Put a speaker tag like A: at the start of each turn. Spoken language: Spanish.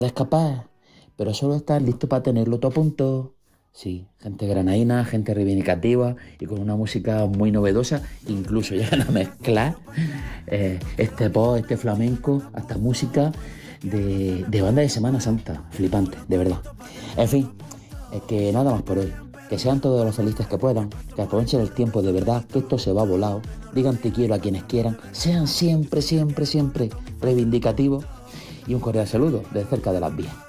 A: de escapar, pero solo estar listo para tenerlo todo a punto. Sí, gente granadina, gente reivindicativa y con una música muy novedosa, incluso llegan a mezclar este pop, este flamenco, hasta música de banda de Semana Santa, flipante, de verdad. En fin, es que nada más por hoy. Que sean todos los felices que puedan, que aprovechen el tiempo de verdad, que esto se va volado, digan te quiero a quienes quieran, sean siempre, siempre, siempre reivindicativos y un cordial saludo de cerca de las vías.